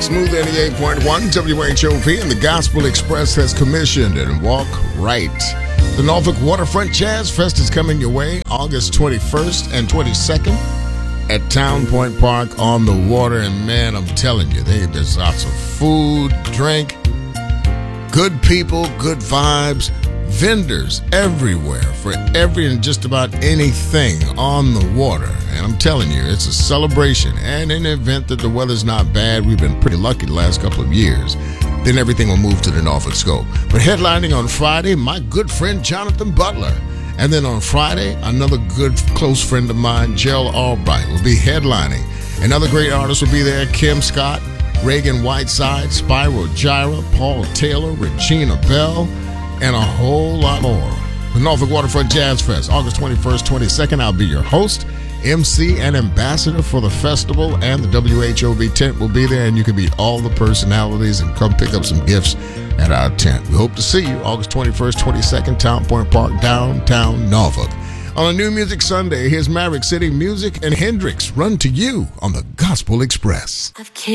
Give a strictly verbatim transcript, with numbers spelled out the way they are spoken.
Smooth eighty-eight point one W H O V and the Gospel Express has commissioned and Walk Right. The Norfolk Waterfront Jazz Fest is coming your way August twenty-first and twenty-second at Town Point Park on the water. And man, I'm telling you, they, there's lots of food, drink, good people, good vibes, vendors everywhere for every and just about anything on the water. And I'm telling you, it's a celebration and an event that the weather's not bad. We've been pretty lucky the last couple of years. Then everything will move to the Norfolk Scope. But headlining on Friday, my good friend Jonathan Butler. And then on Friday, another good close friend of mine, Gerald Albright, will be headlining. And other great artists will be there: Kim Scott, Reagan Whiteside, Spyro Gyra, Paul Taylor, Regina Bell, and a whole lot more. The Norfolk Waterfront Jazz Fest, August twenty-first, twenty-second. I'll be your host, M C, and ambassador for the festival, and the W H O V tent will be there, and you can meet all the personalities and come pick up some gifts at our tent. We hope to see you August twenty-first, twenty-second, Town Point Park, downtown Norfolk. On a New Music Sunday, here's Maverick City Music and Hendrix, Run to You on the Gospel Express.